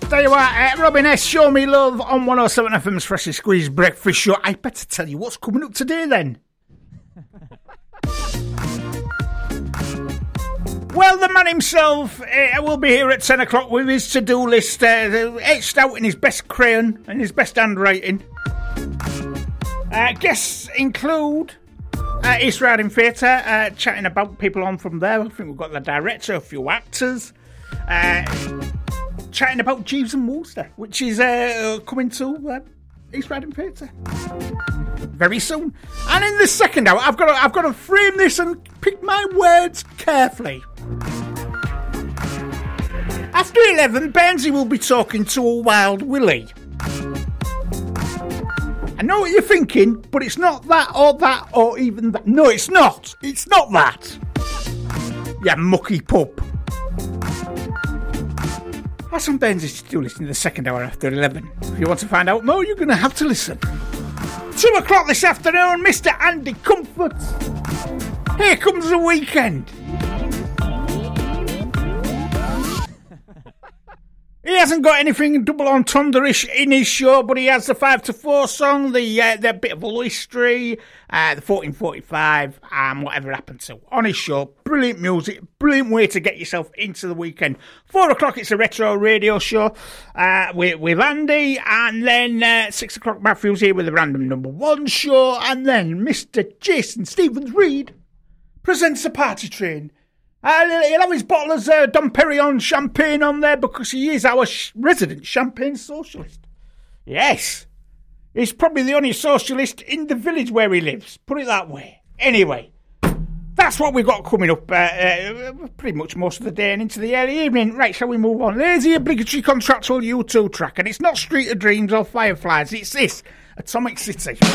There you are, Robin S. Show Me Love on 107 FM's Freshly Squeezed Breakfast Show. I better tell you what's coming up today then. Well, the man himself will be here at 10 o'clock with his to-do list etched out in his best crayon and his best handwriting. Guests include East Riding Theatre, chatting about people on from there. I think we've got the director, a few actors, chatting about Jeeves and Wooster, which is coming to East Riding Theatre very soon. And in the second hour, I've got to frame this and pick my words carefully. After 11, Benzie will be talking to a Wild Willie. I know what you're thinking, but it's not that or even that. No, it's not. It's not that. You mucky pup. That's some Benzies to do listening to the second hour after 11. If you want to find out more, you're going to have to listen. 2 o'clock this afternoon, Mr. Andy Comfort. Here comes the weekend. He hasn't got anything double entendre-ish in his show, but he has the 5 to 4 song, the bit of all history, the 1445, and whatever happened to on his show. Brilliant music, brilliant way to get yourself into the weekend. 4 o'clock, it's a retro radio show with Andy, and then 6 o'clock, Matthew's here with the random number 1 show, and then Mr. Jason Stevens-Reid presents the party train. He'll have his bottle of Dom Perignon champagne on there because he is our resident champagne socialist. Yes. He's probably the only socialist in the village where he lives. Put it that way. Anyway, that's what we've got coming up pretty much most of the day and into the early evening. Right, shall we move on? There's the obligatory contractual U2 track, and it's not Street of Dreams or Fireflies. It's this, Atomic City.